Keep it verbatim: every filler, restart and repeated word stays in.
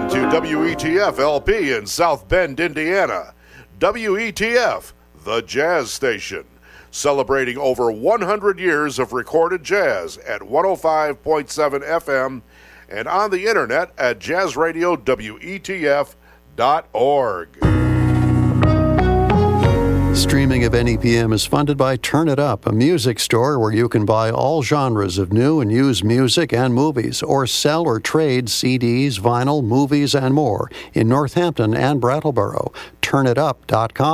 to W E T F L P in South Bend, Indiana. W E T F, the jazz station, celebrating over one hundred years of recorded jazz at one oh five point seven F M and on the internet at jazz radio W E T F dot org. Streaming of N E P M is funded by Turn It Up, a music store where you can buy all genres of new and used music and movies, or sell or trade C Ds, vinyl, movies, and more in Northampton and Brattleboro. turn it up dot com.